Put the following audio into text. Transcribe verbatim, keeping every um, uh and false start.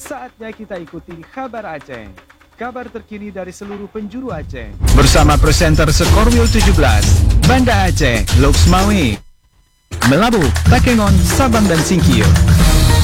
Saatnya kita ikuti Kabar Aceh. Kabar terkini dari seluruh penjuru Aceh. Bersama presenter Skorwil tujuh belas, Banda Aceh, Luxmawi, Melabu, Takengon, Sabang dan Singkil.